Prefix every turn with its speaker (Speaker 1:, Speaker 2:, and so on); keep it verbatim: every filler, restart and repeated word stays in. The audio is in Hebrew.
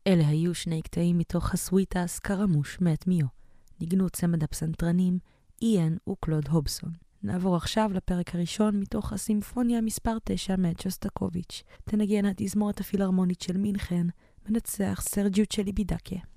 Speaker 1: אלה היו שני קטעים מתוך הסוויטה סקרמוש מאת מיו. ניגנו צמד הפסנתרנים, איין וקלוד הובסון. נעבור עכשיו לפרק הראשון מתוך הסימפוניה מספר תשע מאת שוסטקוביץ'. תנגן התזמורת הפילהרמונית של מינכן, מנצח סרג'יו צ'ליבידקה.